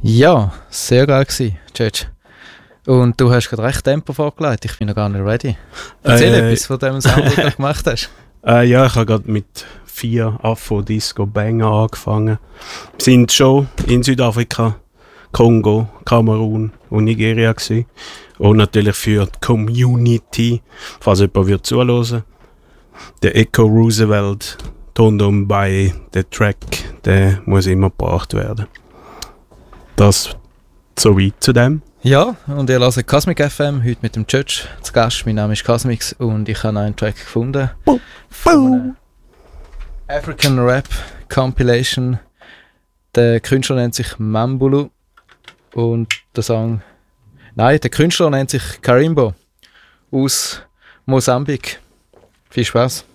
Ja, sehr geil gewesen, Judge. Und du hast gerade recht Tempo vorgelegt, ich bin noch gar nicht ready. Erzähl etwas von dem Sound, den du gemacht hast. Ja, ich habe gerade mit 4 Afro-Disco-Banger angefangen. Wir sind schon in Südafrika, Kongo, Kamerun und Nigeria gewesen. Und natürlich für die Community, falls jemand zuhören. Der Echo Roosevelt, Tondom bei der Track, der muss immer gebracht werden. Das soweit zu dem. Ja, und ihr hört Cosmic FM, heute mit dem Judge zu Gast. Mein Name ist Cosmix und ich habe einen Track gefunden von einer African Rap Compilation. Der Künstler nennt sich Mambulu und der Künstler nennt sich Karimbo aus Mosambik. Viel Spaß.